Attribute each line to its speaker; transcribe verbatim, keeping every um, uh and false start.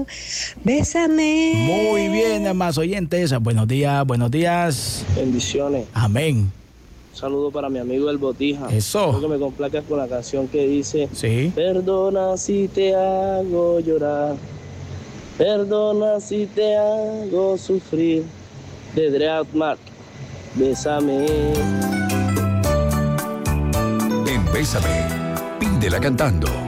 Speaker 1: hago. Bésame.
Speaker 2: Muy bien, más oyentes. Buenos días, buenos días.
Speaker 3: Bendiciones.
Speaker 2: Amén.
Speaker 3: Un saludo para mi amigo El Botija.
Speaker 2: Eso.
Speaker 3: Quiero que me complazcas con la canción que dice:
Speaker 2: sí.
Speaker 3: Perdona si te hago llorar. Perdona si te hago sufrir. De Dread Mark. Bésame.
Speaker 4: En Bésame, pídela cantando.